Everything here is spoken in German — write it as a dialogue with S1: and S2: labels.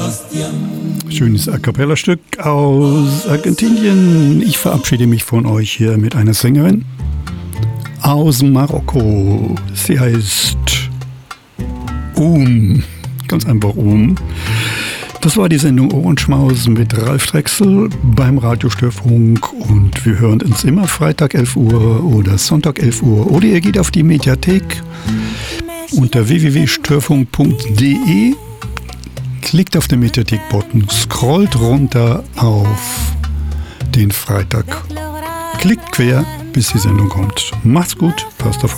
S1: Schönes A Cappella-Stück aus Argentinien. Ich verabschiede mich von euch hier mit einer Sängerin aus Marokko. Sie heißt ganz einfach Das war die Sendung Ohrenschmaus mit Ralf Drechsel beim Radiostörfunk und wir hören uns immer Freitag 11 Uhr oder Sonntag 11 Uhr oder ihr geht auf die Mediathek unter www.störfunk.de, klickt auf den Mediathek-Button, scrollt runter auf den Freitag, klickt quer, bis die Sendung kommt. Macht's gut, passt auf